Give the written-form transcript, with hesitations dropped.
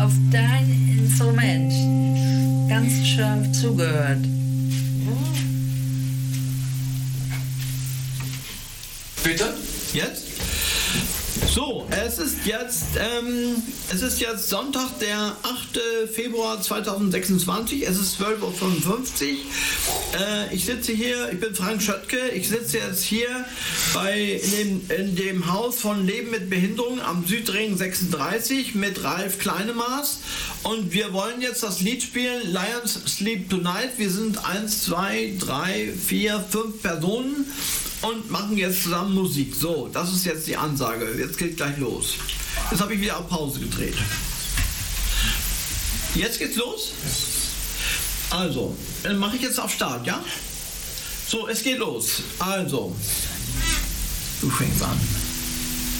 auf dein Instrument ganz scharf zugehört. Bitte? Jetzt? So, es ist jetzt Sonntag, der 8. Februar 2026, es ist 12.55 Uhr. Ich sitze hier, ich bin Frank Schöttke, ich sitze jetzt hier in dem Haus von Leben mit Behinderung am Südring 36 mit Ralf Kleinemaß und wir wollen jetzt das Lied spielen, Lions Sleep Tonight. Wir sind 1, 2, 3, 4, 5 Personen und machen jetzt zusammen Musik. So, das ist jetzt die Ansage. Jetzt geht gleich los. Jetzt habe ich wieder auf Pause gedreht. Jetzt geht's los. Also, dann mache ich jetzt auf Start, ja? So, es geht los. Also, du fängst an.